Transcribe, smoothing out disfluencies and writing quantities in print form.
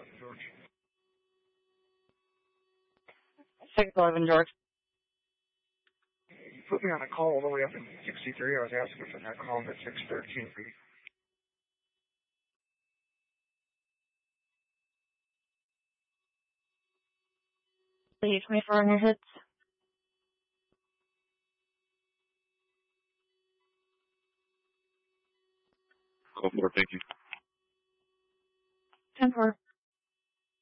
George. 611 George. You put me on a call all the way up in 63. I was asking for that call at 613 for you. The 24 on your hits. Go for it, thank you. 10-4.